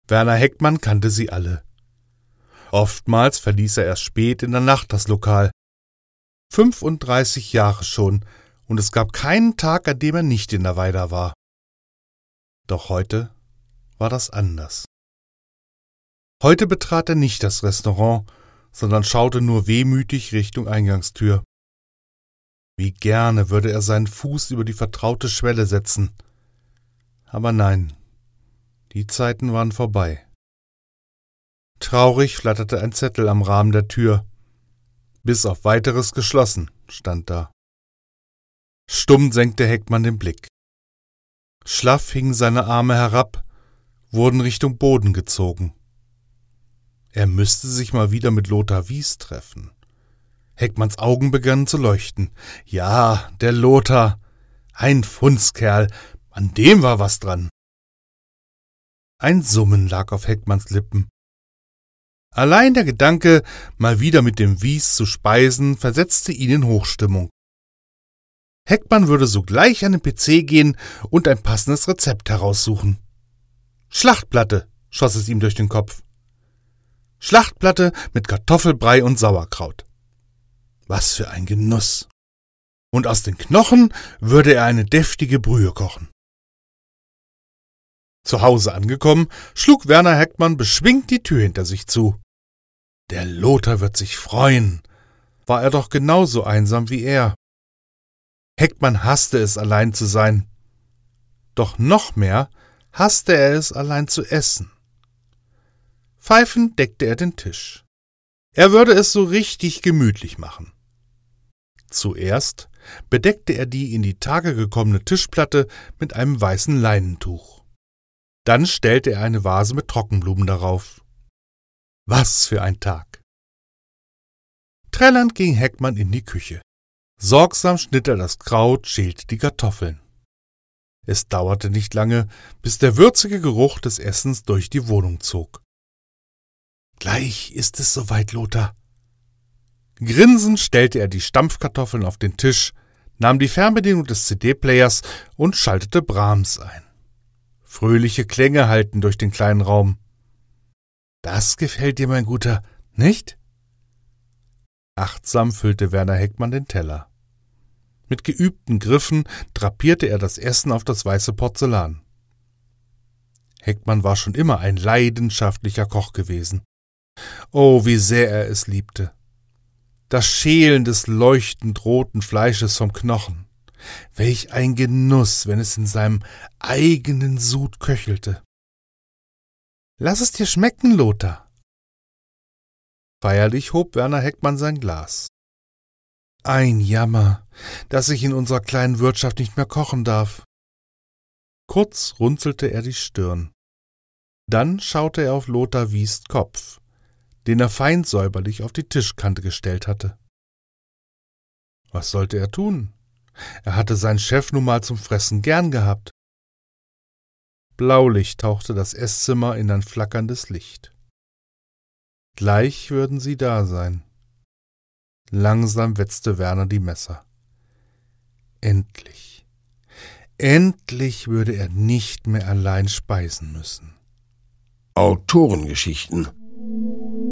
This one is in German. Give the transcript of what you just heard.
Werner Heckmann kannte sie alle. Oftmals verließ er erst spät in der Nacht das Lokal. 35 Jahre schon, und es gab keinen Tag, an dem er nicht in der Weida war. Doch heute war das anders. Heute betrat er nicht das Restaurant, sondern schaute nur wehmütig Richtung Eingangstür. Wie gerne würde er seinen Fuß über die vertraute Schwelle setzen. Aber nein, die Zeiten waren vorbei. Traurig flatterte ein Zettel am Rahmen der Tür. Bis auf Weiteres geschlossen, stand da. Stumm senkte Heckmann den Blick. Schlaff hingen seine Arme herab, wurden Richtung Boden gezogen. Er müsste sich mal wieder mit Lothar Wies treffen. Heckmanns Augen begannen zu leuchten. Ja, der Lothar, ein Fundskerl, an dem war was dran. Ein Summen lag auf Heckmanns Lippen. Allein der Gedanke, mal wieder mit dem Wies zu speisen, versetzte ihn in Hochstimmung. Heckmann würde sogleich an den PC gehen und ein passendes Rezept heraussuchen. Schlachtplatte, schoss es ihm durch den Kopf. Schlachtplatte mit Kartoffelbrei und Sauerkraut. Was für ein Genuss! Und aus den Knochen würde er eine deftige Brühe kochen. Zu Hause angekommen, schlug Werner Heckmann beschwingt die Tür hinter sich zu. Der Lothar wird sich freuen. War er doch genauso einsam wie er. Heckmann hasste es, allein zu sein. Doch noch mehr hasste er es, allein zu essen. Pfeifend deckte er den Tisch. Er würde es so richtig gemütlich machen. Zuerst bedeckte er die in die Tage gekommene Tischplatte mit einem weißen Leinentuch. Dann stellte er eine Vase mit Trockenblumen darauf. Was für ein Tag! Trällernd ging Heckmann in die Küche. Sorgsam schnitt er das Kraut, schälte die Kartoffeln. Es dauerte nicht lange, bis der würzige Geruch des Essens durch die Wohnung zog. »Gleich ist es soweit, Lothar.« Grinsend stellte er die Stampfkartoffeln auf den Tisch, nahm die Fernbedienung des CD-Players und schaltete Brahms ein. Fröhliche Klänge hallten durch den kleinen Raum. »Das gefällt dir, mein Guter, nicht?« Achtsam füllte Werner Heckmann den Teller. Mit geübten Griffen drapierte er das Essen auf das weiße Porzellan. Heckmann war schon immer ein leidenschaftlicher Koch gewesen. Oh, wie sehr er es liebte. Das Schälen des leuchtend roten Fleisches vom Knochen. Welch ein Genuss, wenn es in seinem eigenen Sud köchelte. »Lass es dir schmecken, Lothar.« Feierlich hob Werner Heckmann sein Glas. »Ein Jammer, dass ich in unserer kleinen Wirtschaft nicht mehr kochen darf.« Kurz runzelte er die Stirn. Dann schaute er auf Lothar Wies' Kopf, den er fein säuberlich auf die Tischkante gestellt hatte. Was sollte er tun? Er hatte seinen Chef nun mal zum Fressen gern gehabt. Blaulicht tauchte das Esszimmer in ein flackerndes Licht. Gleich würden sie da sein. Langsam wetzte Werner die Messer. Endlich, endlich würde er nicht mehr allein speisen müssen. Autorengeschichten